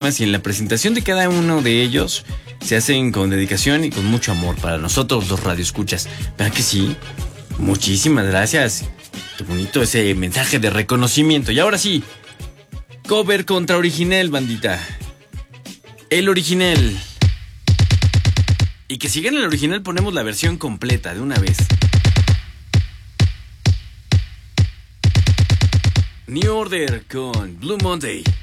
temas y en la presentación de cada uno de ellos se hacen con dedicación y con mucho amor para nosotros los radioescuchas. ¿Verdad que sí? Muchísimas gracias. Qué bonito ese mensaje de reconocimiento. Y ahora sí, cover contra original, bandita. El original. Y que sigan el original, ponemos la versión completa de una vez. New Order con Blue Monday.